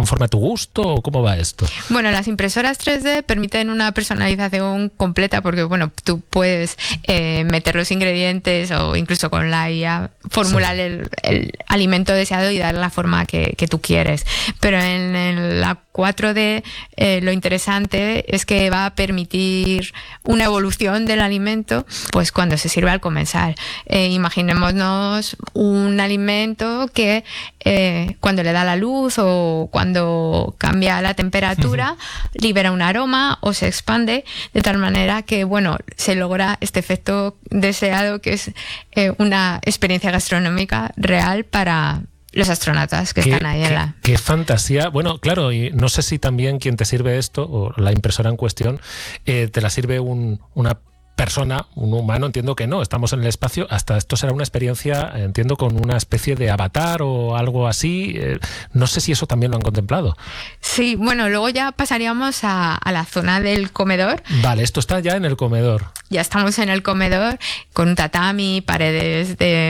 conforme a tu gusto o cómo va esto? Bueno, las impresoras 3D permiten una personalización completa porque, bueno, tú puedes meter los ingredientes o incluso con la IA formular el alimento deseado y dar la forma que tú quieres. Pero en la 4D lo interesante es que va a permitir una evolución del alimento pues cuando se sirve al comensal. Imaginémonos un alimento que cuando le da la luz o cuando cambia la temperatura libera un aroma o se expande de tal manera que, bueno, se logra este efecto deseado que es una experiencia gastronómica real para los astronautas que están ahí en la... ¡Qué fantasía! Bueno, claro, y no sé si también quien te sirve esto, o la impresora en cuestión, te la sirve una persona, un humano, entiendo que no, estamos en el espacio, hasta esto será una experiencia, entiendo, con una especie de avatar o algo así, no sé si eso también lo han contemplado. Sí, bueno, luego ya pasaríamos a la zona del comedor. Vale, esto está ya en el comedor. Ya estamos en el comedor con un tatami, paredes de